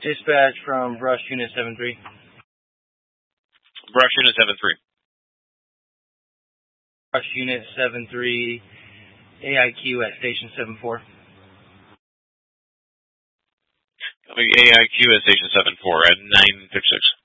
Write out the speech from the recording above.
Dispatch from Brush Unit 7-3. Brush Unit 7-3. Brush Unit 7-3, AIQ at Station 7-4. AIQ at Station 7-4 at 956.